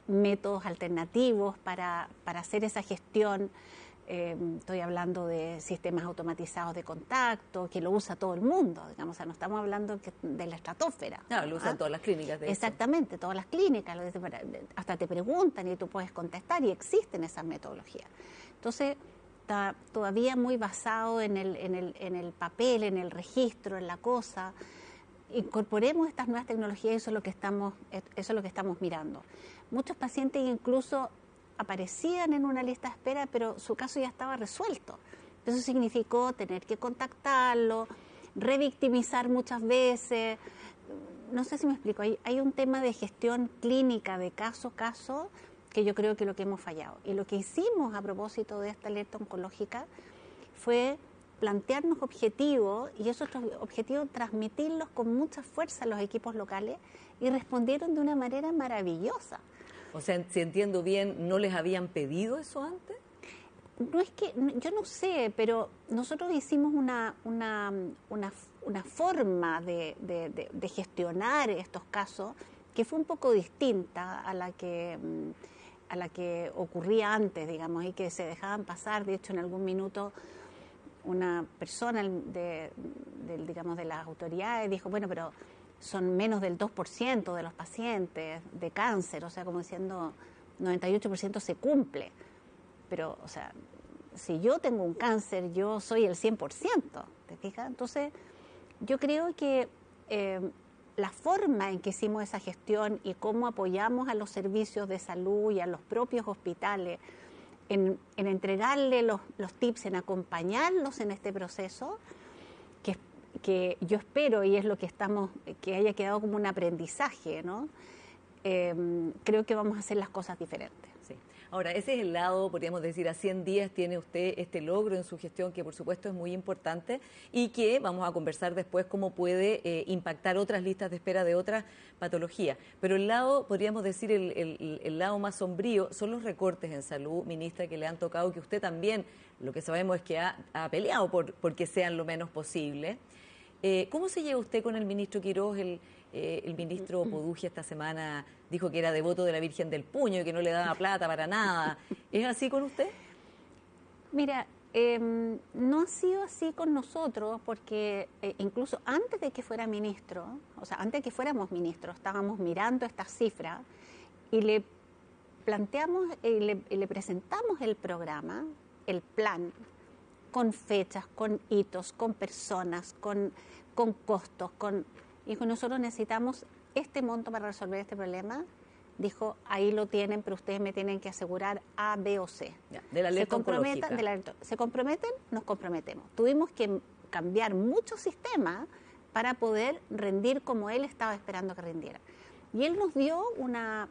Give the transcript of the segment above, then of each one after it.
métodos alternativos para hacer esa gestión. Estoy hablando de sistemas automatizados de contacto, que lo usa todo el mundo, digamos, o sea, no estamos hablando de la estratosfera. Claro, lo usan todas las clínicas, de Exactamente, todas las clínicas, hasta te preguntan y tú puedes contestar y existen esas metodologías. Entonces, está todavía muy basado en el papel, en el registro, en la cosa. Incorporemos estas nuevas tecnologías y eso es lo que estamos mirando. Muchos pacientes incluso aparecían en una lista de espera, pero su caso ya estaba resuelto. Eso significó tener que contactarlo, revictimizar muchas veces. No sé si me explico, hay un tema de gestión clínica de caso a caso que yo creo que es lo que hemos fallado. Y lo que hicimos a propósito de esta alerta oncológica fue plantearnos objetivos y esos objetivos transmitirlos con mucha fuerza a los equipos locales y respondieron de una manera maravillosa. O sea, si entiendo bien, ¿no les habían pedido eso antes? No es que, yo no sé, pero nosotros hicimos una forma de gestionar estos casos que fue un poco distinta a la que ocurría antes, digamos, y que se dejaban pasar. De hecho, en algún minuto una persona digamos, de las autoridades dijo, bueno, pero son menos del 2% de los pacientes de cáncer, o sea, como diciendo 98% se cumple. Pero, o sea, si yo tengo un cáncer, yo soy el 100%, ¿te fijas? Entonces, yo creo que la forma en que hicimos esa gestión y cómo apoyamos a los servicios de salud y a los propios hospitales en entregarle los tips, en acompañarlos en este proceso, que yo espero, y es lo que que haya quedado como un aprendizaje, ¿no? Creo que vamos a hacer las cosas diferentes. Sí. Ahora, ese es el lado, podríamos decir, a 100 días tiene usted este logro en su gestión, que por supuesto es muy importante y que vamos a conversar después cómo puede impactar otras listas de espera de otras patologías. Pero el lado, podríamos decir, el lado más sombrío son los recortes en salud, ministra, que le han tocado, que usted también, lo que sabemos es que ha peleado por que sean lo menos posible. ¿Cómo se lleva usted con el ministro Quirós? El ministro Podugia esta semana dijo que era devoto de la Virgen del Puño y que no le daba plata para nada. ¿Es así con usted? Mira, no ha sido así con nosotros porque incluso antes de que fuera ministro, o sea, antes de que fuéramos ministros, estábamos mirando estas cifras y le planteamos y le presentamos el programa, el plan, con fechas, con hitos, con personas, con costos, y nosotros necesitamos este monto para resolver este problema. Dijo, ahí lo tienen, pero ustedes me tienen que asegurar A, B o C. Ya, de la alerta oncológica. ¿Se comprometen? Nos comprometemos. Tuvimos que cambiar muchos sistemas para poder rendir como él estaba esperando que rindiera. Y él nos dio una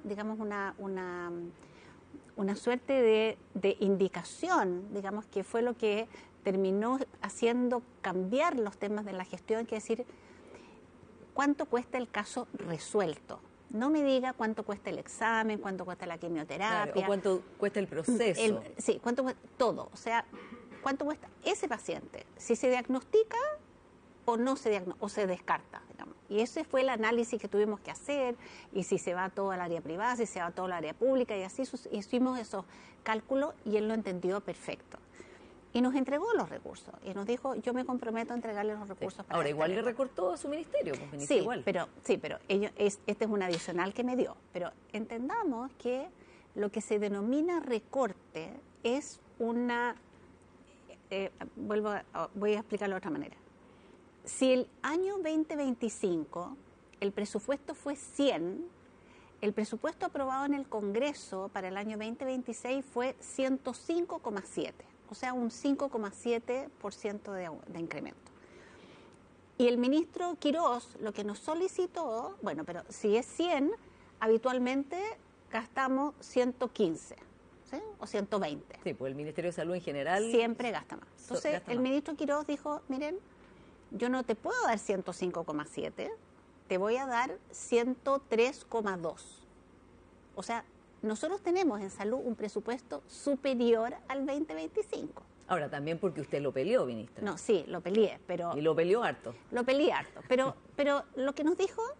suerte de indicación, digamos, que fue lo que terminó haciendo cambiar los temas de la gestión, que es decir, ¿cuánto cuesta el caso resuelto? No me diga cuánto cuesta el examen, cuánto cuesta la quimioterapia. Claro, o cuánto cuesta el proceso. Sí, cuánto cuesta todo. O sea, cuánto cuesta ese paciente, si se diagnostica o no se diagnostica, o se descarta, digamos. Y ese fue el análisis que tuvimos que hacer, y si se va todo al área privada, si se va todo al área pública, y así hicimos esos cálculos, y él lo entendió perfecto. Y nos entregó los recursos, y nos dijo, yo me comprometo a entregarle los recursos. Sí. Para ahora, igual le recortó a su ministerio, pues ministro, sí, igual. Pero este es un adicional que me dio. Pero entendamos que lo que se denomina recorte es una... voy a explicarlo de otra manera. Si el año 2025 el presupuesto fue 100, el presupuesto aprobado en el Congreso para el año 2026 fue 105,7, o sea, un 5,7% de incremento. Y el ministro Quirós lo que nos solicitó, bueno, pero si es 100, habitualmente gastamos 115, ¿sí? O 120. Sí, pues el Ministerio de Salud en general... siempre gasta más. Entonces, el ministro Quirós dijo, miren, yo no te puedo dar 105,7, te voy a dar 103,2. O sea, nosotros tenemos en salud un presupuesto superior al 2025. Ahora, también porque usted lo peleó, ministra. No, sí, lo peleé, pero... Y lo peleó harto. Lo peleé harto, pero lo que nos dijo,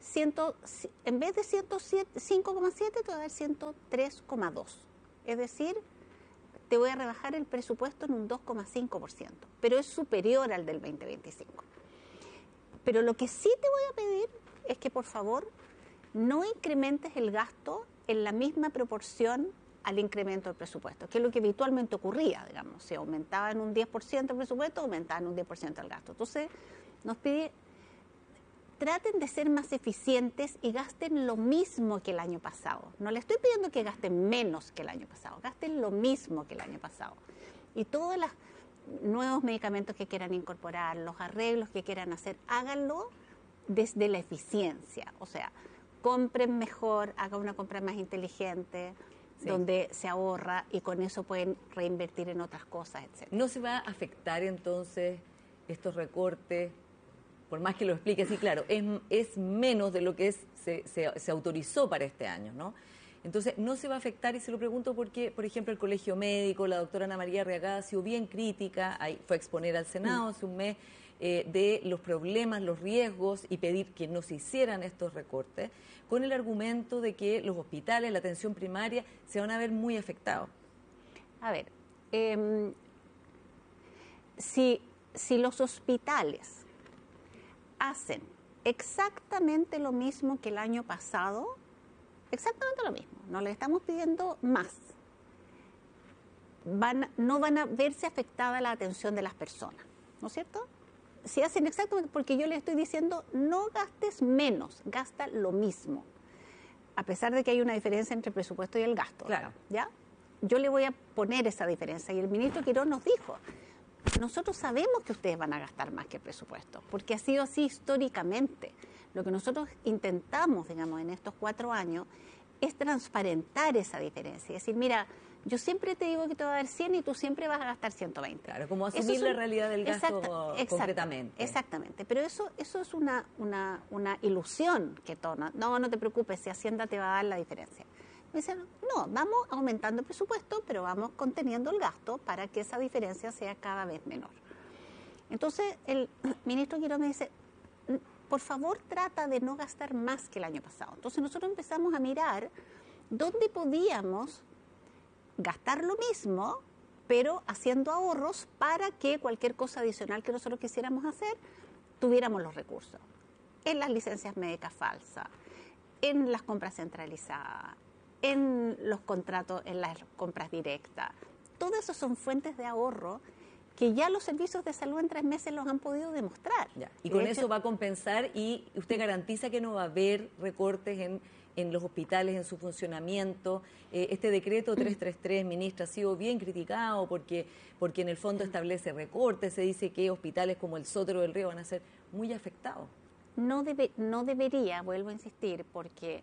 en vez de 105,7 te voy a dar 103,2. Es decir, te voy a rebajar el presupuesto en un 2,5%, pero es superior al del 2025. Pero lo que sí te voy a pedir es que por favor no incrementes el gasto en la misma proporción al incremento del presupuesto, que es lo que habitualmente ocurría, digamos, si aumentaba en un 10% el presupuesto, aumentaba en un 10% el gasto. Entonces, nos pide, traten de ser más eficientes y gasten lo mismo que el año pasado. No le estoy pidiendo que gasten menos que el año pasado, gasten lo mismo que el año pasado. Y todos los nuevos medicamentos que quieran incorporar, los arreglos que quieran hacer, háganlo desde la eficiencia. O sea, compren mejor, hagan una compra más inteligente, sí, donde se ahorra y con eso pueden reinvertir en otras cosas, etc. ¿No se va a afectar entonces estos recortes? Por más que lo explique así, claro, es menos de lo que se autorizó para este año, ¿no? Entonces, no se va a afectar, y se lo pregunto porque, por ejemplo, el Colegio Médico, la doctora Ana María Arriagada ha sido bien crítica, fue a exponer al Senado hace un mes, de los problemas, los riesgos, y pedir que no se hicieran estos recortes, con el argumento de que los hospitales, la atención primaria, se van a ver muy afectados. A ver, si los hospitales hacen exactamente lo mismo que el año pasado, exactamente lo mismo, no le estamos pidiendo más, no van a verse afectada la atención de las personas, ¿no es cierto? Si hacen exactamente, porque yo le estoy diciendo, no gastes menos, gasta lo mismo, a pesar de que hay una diferencia entre el presupuesto y el gasto. Claro. ¿Ya? Yo le voy a poner esa diferencia, y el ministro Quirós nos dijo, nosotros sabemos que ustedes van a gastar más que el presupuesto, porque ha sido así históricamente. Lo que nosotros intentamos, digamos, en estos 4 años es transparentar esa diferencia. Es decir, mira, yo siempre te digo que te voy a dar 100 y tú siempre vas a gastar 120. Claro, como asumir la realidad del gasto concretamente. Exactamente, pero eso es una ilusión que toma. No te preocupes, si Hacienda te va a dar la diferencia. Me dicen, no, vamos aumentando el presupuesto, pero vamos conteniendo el gasto para que esa diferencia sea cada vez menor. Entonces, el ministro Quirós me dice, por favor, trata de no gastar más que el año pasado. Entonces, nosotros empezamos a mirar dónde podíamos gastar lo mismo, pero haciendo ahorros para que cualquier cosa adicional que nosotros quisiéramos hacer, tuviéramos los recursos. En las licencias médicas falsas, en las compras centralizadas, en los contratos, en las compras directas. Todo eso son fuentes de ahorro que ya los servicios de salud en 3 meses los han podido demostrar. Ya. Y con eso va a compensar, y usted garantiza que no va a haber recortes en los hospitales, en su funcionamiento. Este decreto 333, ministra, ha sido bien criticado porque en el fondo establece recortes, se dice que hospitales como el Sotero del Río van a ser muy afectados. No debería, vuelvo a insistir, porque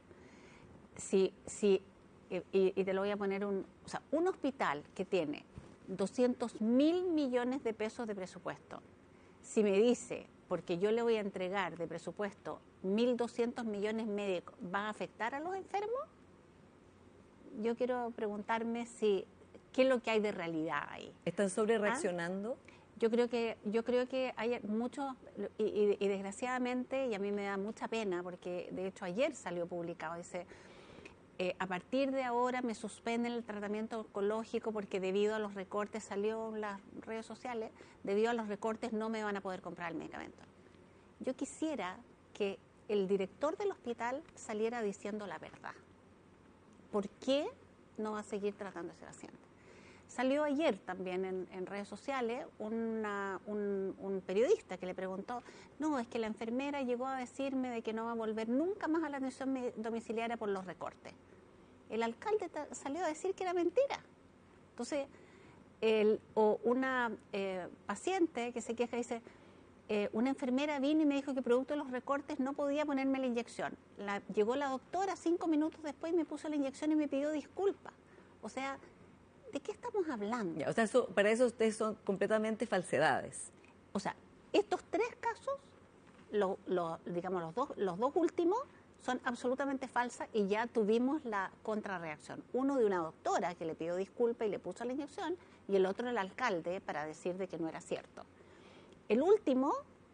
y te lo voy a poner, un hospital que tiene 200.000 millones de pesos de presupuesto, si me dice, porque yo le voy a entregar de presupuesto 1.200 millones médicos, ¿van a afectar a los enfermos? Yo quiero preguntarme qué es lo que hay de realidad ahí. ¿Están sobre reaccionando? Yo creo que hay muchos, y desgraciadamente, y a mí me da mucha pena, porque de hecho ayer salió publicado, dice, a partir de ahora me suspenden el tratamiento oncológico porque debido a los recortes, salió en las redes sociales, debido a los recortes no me van a poder comprar el medicamento. Yo quisiera que el director del hospital saliera diciendo la verdad. ¿Por qué no va a seguir tratando a ese paciente? Salió ayer también en redes sociales un periodista que le preguntó, no, es que la enfermera llegó a decirme de que no va a volver nunca más a la atención domiciliaria por los recortes. El alcalde salió a decir que era mentira. Entonces, una paciente que se queja dice, una enfermera vino y me dijo que producto de los recortes no podía ponerme la inyección. Llegó la doctora 5 minutos después y me puso la inyección y me pidió disculpas. O sea, ¿de qué estamos hablando? Ya, o sea, para eso ustedes son completamente falsedades. O sea, estos 3 casos, digamos los dos últimos, son absolutamente falsas y ya tuvimos la contrarreacción. Uno de una doctora que le pidió disculpas y le puso la inyección, y el otro el alcalde para decir de que no era cierto. El último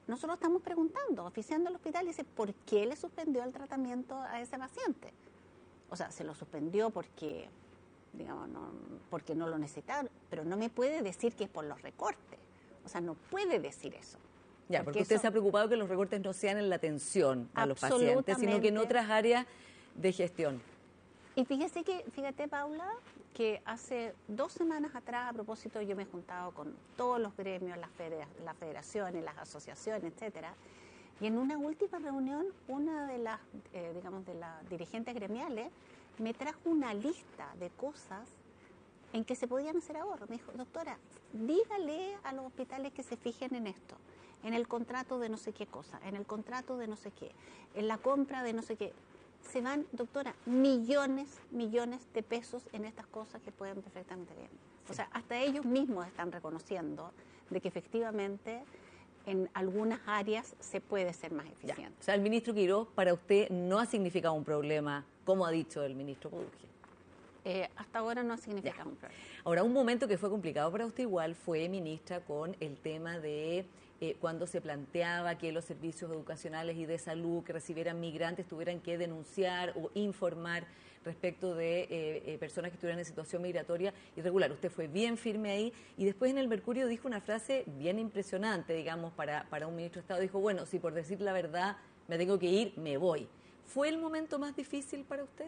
nosotros estamos preguntando, oficiando al hospital, y dice, ¿por qué le suspendió el tratamiento a ese paciente? O sea, se lo suspendió porque, digamos, porque no lo necesitaron, pero no me puede decir que es por los recortes. O sea, no puede decir eso. Ya, porque usted se ha preocupado que los recortes no sean en la atención a los pacientes, sino que en otras áreas de gestión. Y fíjate, Paula, que hace 2 semanas atrás, a propósito, yo me he juntado con todos los gremios, las federaciones, las asociaciones, etcétera, y en una última reunión, una de las, de las dirigentes gremiales me trajo una lista de cosas en que se podían hacer ahorros. Me dijo, doctora, dígale a los hospitales que se fijen en esto, en el contrato de no sé qué cosa, en el contrato de no sé qué, en la compra de no sé qué. Se van, doctora, millones de pesos en estas cosas que pueden perfectamente bien. Sí. O sea, hasta ellos mismos están reconociendo de que efectivamente en algunas áreas se puede ser más eficiente. Ya. O sea, el ministro Quirós para usted no ha significado un problema, como ha dicho el ministro Poduje. Hasta ahora no ha significado un problema. Ahora, un momento que fue complicado para usted igual fue, ministra, con el tema de cuando se planteaba que los servicios educacionales y de salud que recibieran migrantes tuvieran que denunciar o informar respecto de personas que estuvieran en situación migratoria irregular. Usted fue bien firme ahí y después en el Mercurio dijo una frase bien impresionante, digamos, para un ministro de Estado. Dijo, bueno, si por decir la verdad me tengo que ir, me voy. ¿Fue el momento más difícil para usted?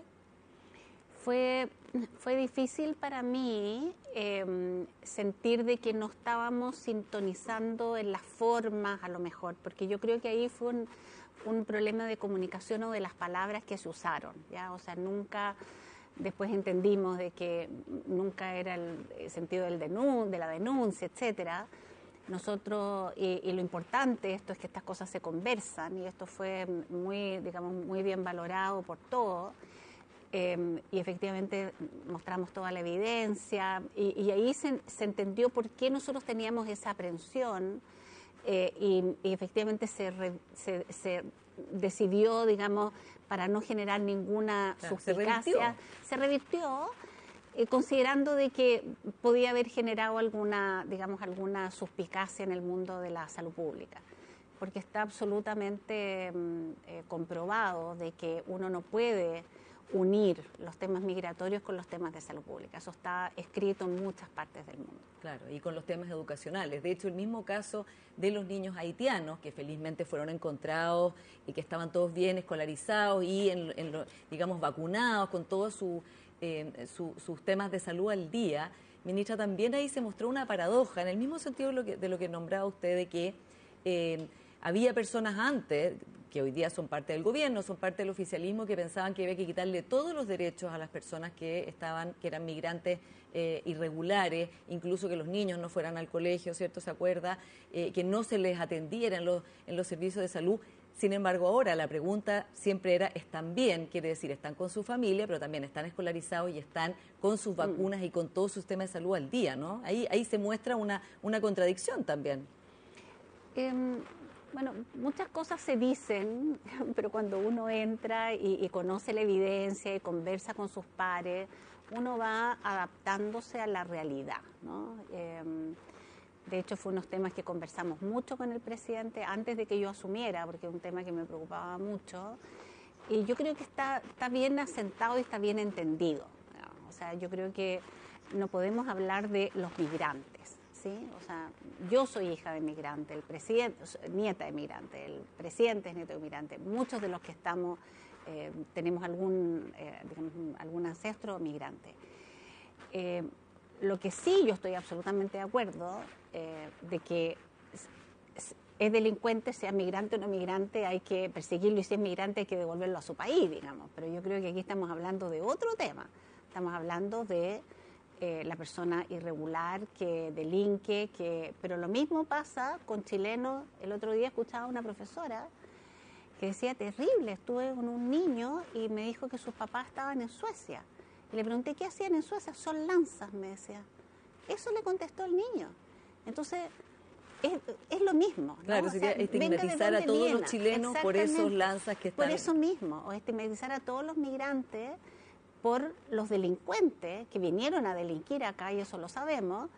Fue difícil para mí sentir de que no estábamos sintonizando en las formas a lo mejor, porque yo creo que ahí fue un problema de comunicación o de las palabras que se usaron, ¿ya? O sea, nunca, después entendimos de que nunca era el sentido de la denuncia, etcétera. Nosotros, y lo importante esto es que estas cosas se conversan, y esto fue muy bien valorado por todos. Y efectivamente mostramos toda la evidencia y ahí se entendió por qué nosotros teníamos esa aprensión y efectivamente se decidió, digamos, para no generar ninguna suspicacia, se revirtió considerando de que podía haber generado alguna suspicacia en el mundo de la salud pública, porque está absolutamente comprobado de que uno no puede unir los temas migratorios con los temas de salud pública. Eso está escrito en muchas partes del mundo. Claro, y con los temas educacionales. De hecho, el mismo caso de los niños haitianos, que felizmente fueron encontrados y que estaban todos bien escolarizados y, digamos, vacunados con todos sus temas de salud al día. Ministra, también ahí se mostró una paradoja, en el mismo sentido de lo que nombraba usted, de que había personas antes, que hoy día son parte del gobierno, son parte del oficialismo, que pensaban que había que quitarle todos los derechos a las personas que eran migrantes irregulares, incluso que los niños no fueran al colegio, ¿cierto? ¿Se acuerda? Que no se les atendiera en los servicios de salud. Sin embargo, ahora la pregunta siempre era, ¿están bien? Quiere decir, están con su familia, pero también están escolarizados y están con sus vacunas y con todo su sistema de salud al día, ¿no? Ahí se muestra una contradicción también. Bueno, muchas cosas se dicen, pero cuando uno entra y conoce la evidencia y conversa con sus pares, uno va adaptándose a la realidad, ¿no? De hecho, fue unos temas que conversamos mucho con el presidente antes de que yo asumiera, porque es un tema que me preocupaba mucho. Y yo creo que está bien asentado y está bien entendido, ¿no? O sea, yo creo que no podemos hablar de los migrantes, ¿sí? O sea, yo soy hija de migrante, el presidente, nieta de migrante, el presidente es nieto de migrante. Muchos de los que estamos tenemos algún ancestro migrante. Lo que sí yo estoy absolutamente de acuerdo de que es delincuente, sea migrante o no migrante, hay que perseguirlo, y si es migrante hay que devolverlo a su país, digamos. Pero yo creo que aquí estamos hablando de otro tema. Estamos hablando de la persona irregular que delinque, pero lo mismo pasa con chilenos. El otro día escuchaba a una profesora que decía, terrible, estuve con un niño y me dijo que sus papás estaban en Suecia. Y le pregunté, ¿qué hacían en Suecia? Son lanzas, me decía. Eso le contestó el niño. Entonces, es lo mismo, ¿no? Claro, sería estigmatizar a todos los chilenos por esos lanzas que están. Por eso mismo, o estigmatizar a todos los migrantes por los delincuentes que vinieron a delinquir acá, y eso lo sabemos,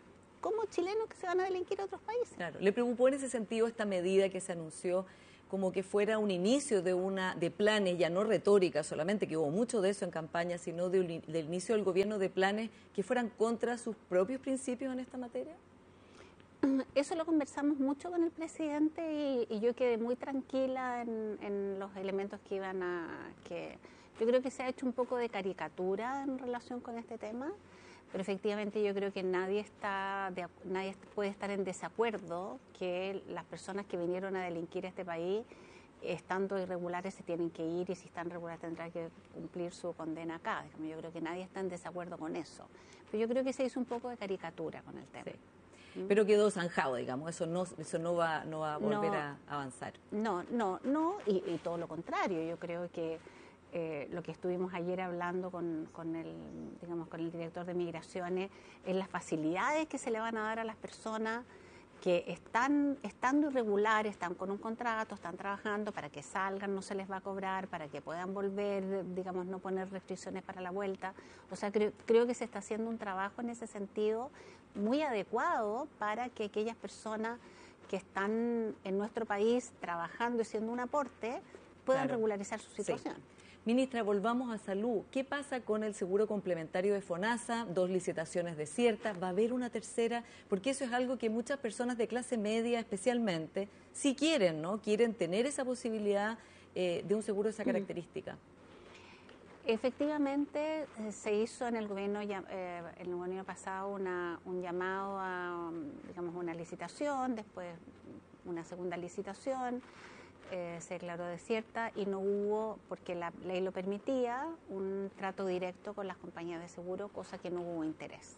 como chilenos que se van a delinquir a otros países. Claro. ¿Le preocupó en ese sentido esta medida que se anunció como que fuera un inicio de planes, ya no retórica solamente, que hubo mucho de eso en campaña, sino del inicio del gobierno de planes que fueran contra sus propios principios en esta materia? Eso lo conversamos mucho con el presidente y yo quedé muy tranquila en los elementos que iban que yo creo que se ha hecho un poco de caricatura en relación con este tema, pero efectivamente yo creo que nadie puede estar en desacuerdo que las personas que vinieron a delinquir a este país, estando irregulares, se tienen que ir, y si están regulares tendrán que cumplir su condena acá. Yo creo que nadie está en desacuerdo con eso. Pero yo creo que se hizo un poco de caricatura con el tema. Sí. Pero quedó zanjado, digamos, eso no va a volver a avanzar. No, y todo lo contrario. Yo creo que lo que estuvimos ayer hablando con el director de Migraciones es las facilidades que se le van a dar a las personas que estando irregulares, están con un contrato, están trabajando, para que salgan, no se les va a cobrar, para que puedan volver, digamos, no poner restricciones para la vuelta. O sea, creo que se está haciendo un trabajo en ese sentido muy adecuado para que aquellas personas que están en nuestro país trabajando y siendo un aporte puedan regularizar su situación. Sí. Ministra, volvamos a salud. ¿Qué pasa con el seguro complementario de FONASA? 2 licitaciones desiertas, ¿va a haber una tercera? Porque eso es algo que muchas personas de clase media especialmente, sí quieren, ¿no? Quieren tener esa posibilidad de un seguro de esa característica. Efectivamente, se hizo en el gobierno pasado un llamado a, digamos, una licitación, después una segunda licitación. Se declaró desierta y no hubo, porque la ley lo permitía, un trato directo con las compañías de seguro, cosa que no hubo interés.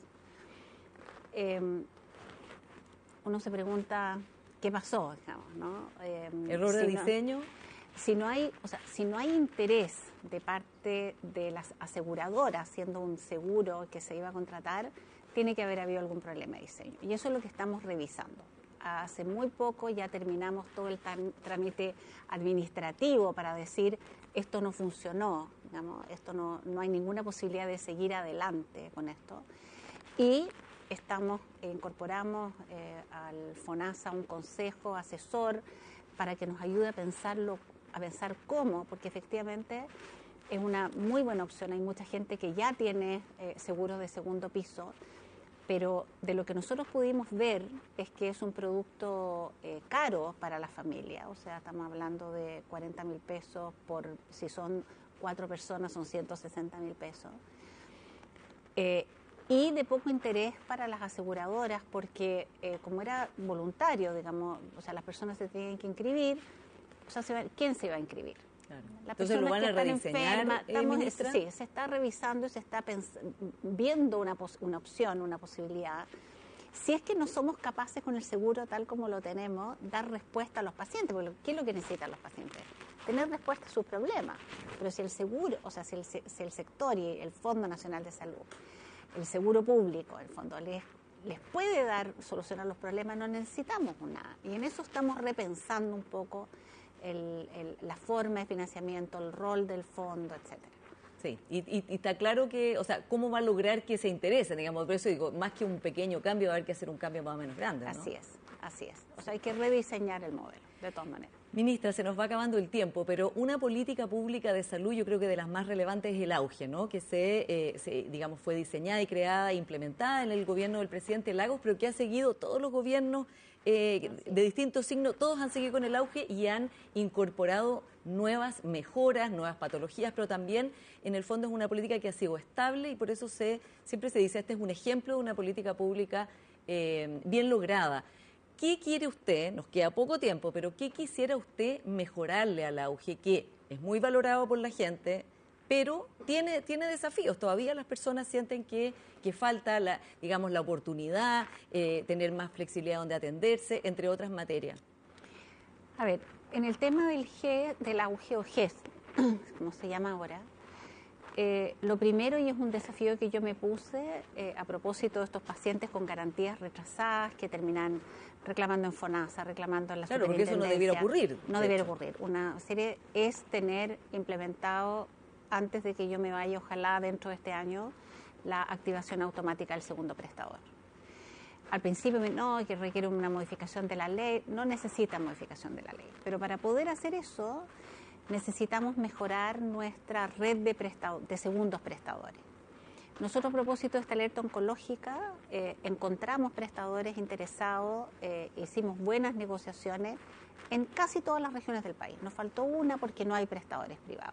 Uno se pregunta qué pasó, digamos, ¿no? ¿Error de diseño? Si no hay interés de parte de las aseguradoras, siendo un seguro que se iba a contratar, tiene que haber habido algún problema de diseño. Y eso es lo que estamos revisando. Hace muy poco ya terminamos todo el trámite administrativo para decir esto no funcionó, digamos, esto no hay ninguna posibilidad de seguir adelante con esto. Y incorporamos al FONASA un consejo asesor para que nos ayude a pensar cómo, porque efectivamente es una muy buena opción. Hay mucha gente que ya tiene seguros de segundo piso, pero de lo que nosotros pudimos ver es que es un producto caro para la familia. O sea, estamos hablando de 40.000 pesos si son 4 personas, son 160.000 pesos. Y de poco interés para las aseguradoras, porque como era voluntario, digamos, o sea, las personas se tienen que inscribir, o sea, ¿quién se va a inscribir? Claro. Entonces lo van a rediseñar, ministra. Sí, se está revisando y se está viendo una opción, una posibilidad. Si es que no somos capaces con el seguro tal como lo tenemos, dar respuesta a los pacientes, porque ¿qué es lo que necesitan los pacientes? Tener respuesta a sus problemas. Pero si el seguro, o sea, si el sector y el Fondo Nacional de Salud, el seguro público, el fondo, les puede solucionar los problemas, no necesitamos nada. Y en eso estamos repensando un poco la forma de financiamiento, el rol del fondo, etcétera. Sí, y está claro que, o sea, ¿cómo va a lograr que se interesen? Digamos, por eso digo, más que un pequeño cambio, va a haber que hacer un cambio más o menos grande, ¿no? Así es. O sea, hay que rediseñar el modelo, de todas maneras. Ministra, se nos va acabando el tiempo, pero una política pública de salud, yo creo que de las más relevantes es el auge, ¿no? Que digamos, fue diseñada y creada e implementada en el gobierno del presidente Lagos, pero que ha seguido todos los gobiernos de distintos signos, todos han seguido con el auge y han incorporado nuevas mejoras, nuevas patologías, pero también en el fondo es una política que ha sido estable y por eso siempre se dice, este es un ejemplo de una política pública bien lograda. ¿Qué quiere usted? Nos queda poco tiempo, pero ¿qué quisiera usted mejorarle al auge, que es muy valorado por la gente, pero tiene desafíos? Todavía las personas sienten que falta la oportunidad, tener más flexibilidad donde atenderse, entre otras materias. A ver, en el tema del auge o GES, como se llama ahora, lo primero, y es un desafío que yo me puse a propósito de estos pacientes con garantías retrasadas que terminan reclamando en FONASA, reclamando en la superintendencia. Claro, porque eso no debiera ocurrir. No debiera ocurrir. Una serie es tener implementado, antes de que yo me vaya, ojalá dentro de este año, la activación automática del segundo prestador. al principio no, que requiere una modificación de la ley. No necesita modificación de la ley, pero para poder hacer eso necesitamos mejorar nuestra red de segundos prestadores. Nosotros, a propósito de esta alerta oncológica, encontramos prestadores interesados, hicimos buenas negociaciones en casi todas las regiones del país. Nos faltó una porque no hay prestadores privados.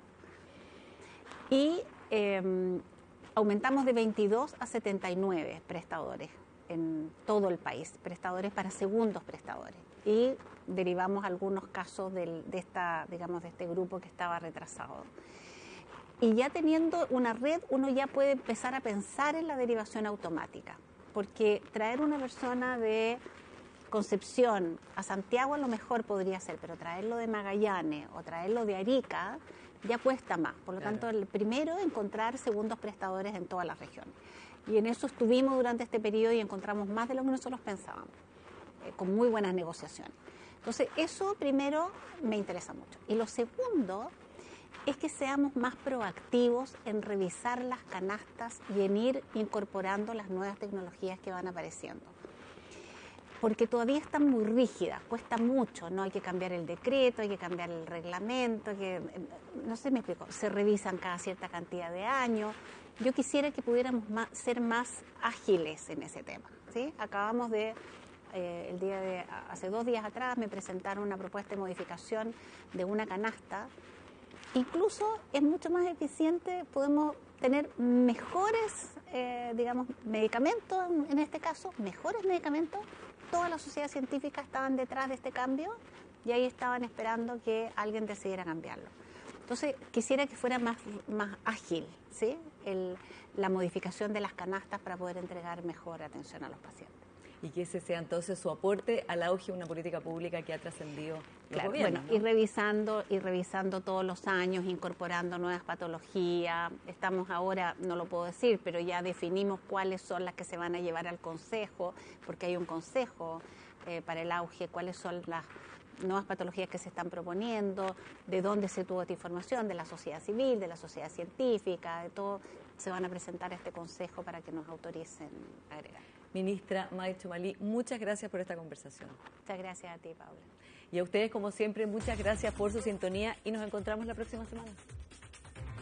Y aumentamos de 22 a 79 prestadores en todo el país, prestadores para segundos prestadores. Y derivamos algunos casos de este grupo que estaba retrasado. Y ya teniendo una red, uno ya puede empezar a pensar en la derivación automática, porque traer una persona de Concepción a Santiago a lo mejor podría ser, pero traerlo de Magallanes o traerlo de Arica ya cuesta más. Por lo tanto, el primero, encontrar segundos prestadores en todas las regiones. Y en eso estuvimos durante este periodo y encontramos más de lo que nosotros pensábamos, con muy buenas negociaciones. Entonces, eso primero me interesa mucho. Y lo segundo es que seamos más proactivos en revisar las canastas y en ir incorporando las nuevas tecnologías que van apareciendo. Porque todavía están muy rígidas, cuesta mucho, ¿no? Hay que cambiar el decreto, hay que cambiar el reglamento, no sé, me explico, se revisan cada cierta cantidad de años. Yo quisiera que pudiéramos ser más ágiles en ese tema, ¿sí? Acabamos de, hace 2 días atrás me presentaron una propuesta de modificación de una canasta. Incluso es mucho más eficiente, podemos tener mejores, medicamentos, en este caso, mejores medicamentos. Toda la sociedad científica estaban detrás de este cambio y ahí estaban esperando que alguien decidiera cambiarlo. Entonces, quisiera que fuera más ágil, ¿sí? La modificación de las canastas para poder entregar mejor atención a los pacientes. Y que ese sea entonces su aporte al auge de una política pública que ha trascendido los Claro, gobiernos, bueno, ¿no? y revisando todos los años, incorporando nuevas patologías. Estamos ahora, no lo puedo decir, pero ya definimos cuáles son las que se van a llevar al consejo, porque hay un consejo para el auge, cuáles son las nuevas patologías que se están proponiendo, de dónde se tuvo esta información, de la sociedad civil, de la sociedad científica, de todo, se van a presentar a este consejo para que nos autoricen a agregar. Ministra May Tchomalí, muchas gracias por esta conversación. Muchas gracias a ti, Paula. Y a ustedes, como siempre, muchas gracias por su sintonía y nos encontramos la próxima semana.